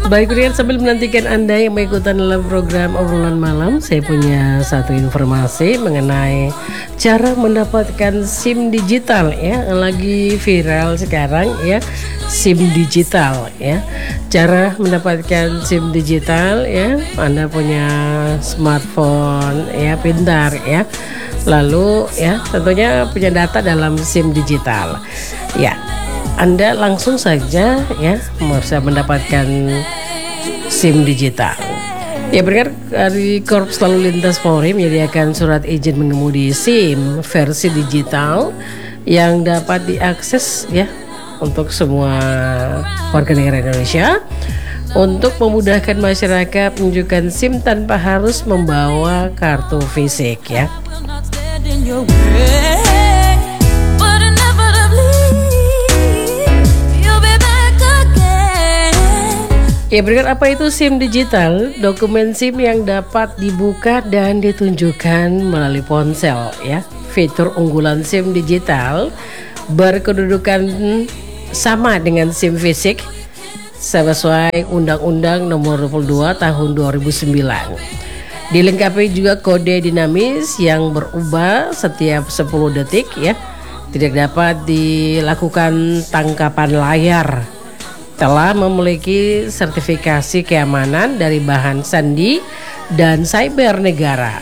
Baik, Rian, sambil menantikan Anda yang mengikuti dalam program obrolan malam, saya punya satu informasi mengenai cara mendapatkan SIM digital ya, yang lagi viral sekarang ya, SIM digital ya. Cara mendapatkan SIM digital ya, Anda punya smartphone ya pintar ya. Lalu ya, tentunya punya data dalam SIM digital. Ya, Anda langsung saja ya bisa mendapatkan SIM digital. Ya, benar, dari Korps Lalu Lintas Polri menyediakan surat izin mengemudi SIM versi digital yang dapat diakses ya untuk semua warga negara Indonesia untuk memudahkan masyarakat menunjukkan SIM tanpa harus membawa kartu fisik ya. Ya, berikut apa itu SIM digital? Dokumen SIM yang dapat dibuka dan ditunjukkan melalui ponsel ya. Fitur unggulan SIM digital berkedudukan sama dengan SIM fisik sesuai Undang-Undang Nomor 22 Tahun 2009. Dilengkapi juga kode dinamis yang berubah setiap 10 detik ya. Tidak dapat dilakukan tangkapan layar. Telah memiliki sertifikasi keamanan dari Bahan Sandi dan Cyber Negara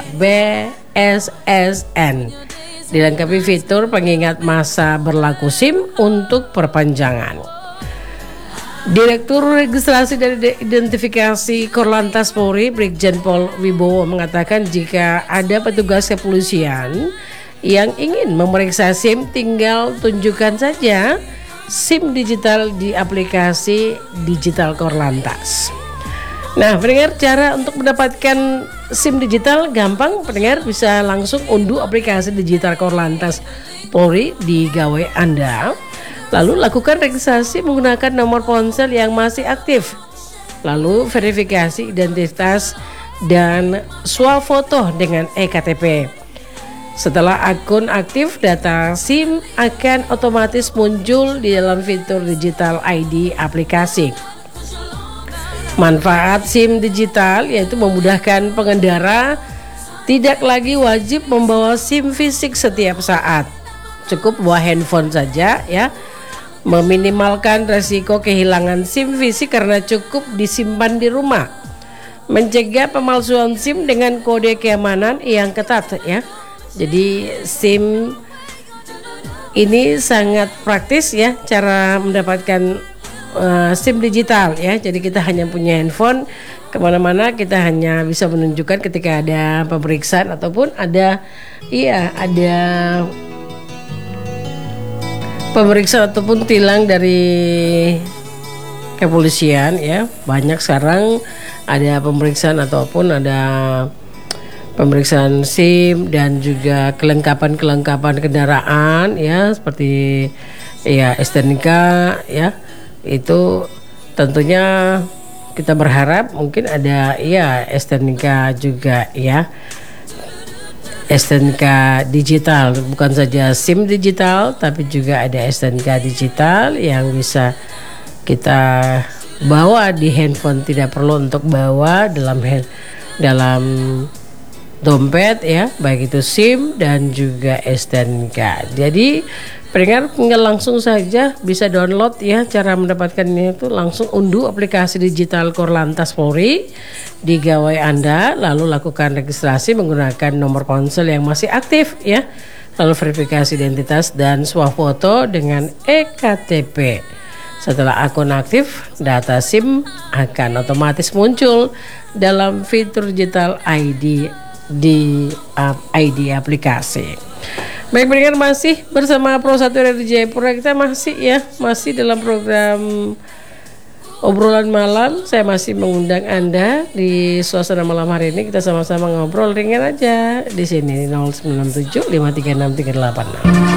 BSSN. Dilengkapi fitur pengingat masa berlaku SIM untuk perpanjangan. Direktur Registrasi dan Identifikasi Korlantas Polri Brigjen Pol Wibowo mengatakan jika ada petugas kepolisian yang ingin memeriksa SIM, tinggal tunjukkan saja SIM digital di aplikasi digital Korlantas. Nah, pendengar, cara untuk mendapatkan SIM digital gampang. Pendengar bisa langsung unduh aplikasi digital Korlantas Polri di gawai Anda. Lalu lakukan registrasi menggunakan nomor ponsel yang masih aktif. Lalu verifikasi identitas dan swafoto dengan eKTP. Setelah akun aktif, data SIM akan otomatis muncul di dalam fitur digital ID aplikasi. Manfaat SIM digital yaitu memudahkan pengendara tidak lagi wajib membawa SIM fisik setiap saat. Cukup bawa handphone saja ya. Meminimalkan resiko kehilangan SIM fisik karena cukup disimpan di rumah. Mencegah pemalsuan SIM dengan kode keamanan yang ketat ya. Jadi SIM ini sangat praktis ya cara mendapatkan SIM digital ya. Jadi kita hanya punya handphone, kemana-mana kita hanya bisa menunjukkan ketika ada pemeriksaan ataupun ada pemeriksaan ataupun tilang dari kepolisian ya. Banyak sekarang ada pemeriksaan ataupun ada pemeriksaan SIM dan juga kelengkapan kendaraan ya, seperti ya STNK ya. Itu tentunya kita berharap mungkin ada ya STNK juga ya. STNK digital, bukan saja SIM digital tapi juga ada STNK digital yang bisa kita bawa di handphone, tidak perlu untuk bawa dalam dompet ya, baik itu SIM dan juga STNK. Jadi pendengar tinggal langsung saja bisa download ya, cara mendapatkannya itu langsung unduh aplikasi digital Korlantas Polri di gawai Anda, lalu lakukan registrasi menggunakan nomor ponsel yang masih aktif ya, lalu verifikasi identitas dan swafoto dengan eKTP. Setelah akun aktif, data SIM akan otomatis muncul dalam fitur digital ID di ID aplikasi. Baik, pendengar, masih bersama Pro 1 dari Jayapura. Kita masih dalam program obrolan malam. Saya masih mengundang Anda di suasana malam hari ini. Kita sama-sama ngobrol ringan aja di sini 0967 536 386.